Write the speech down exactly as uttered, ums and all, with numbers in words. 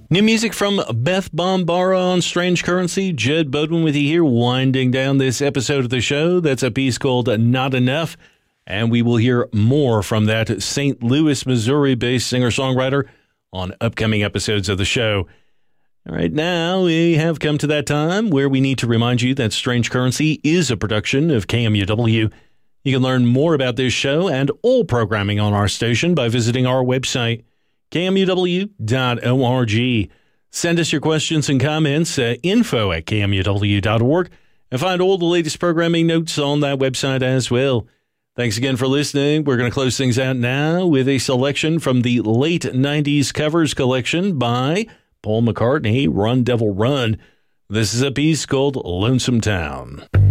New music from Beth Bombara on Strange Currency. Jed Bodwin with you here, winding down this episode of the show. That's a piece called Not Enough. And we will hear more from that Saint Louis, Missouri-based singer-songwriter on upcoming episodes of the show. All right, now we have come to that time where we need to remind you that Strange Currency is a production of K M U W. You can learn more about this show and all programming on our station by visiting our website, K M U W dot org. Send us your questions and comments at info at K M U W dot org and find all the latest programming notes on that website as well. Thanks again for listening. We're going to close things out now with a selection from the late nineties covers collection by Paul McCartney, Run Devil Run. This is a piece called Lonesome Town.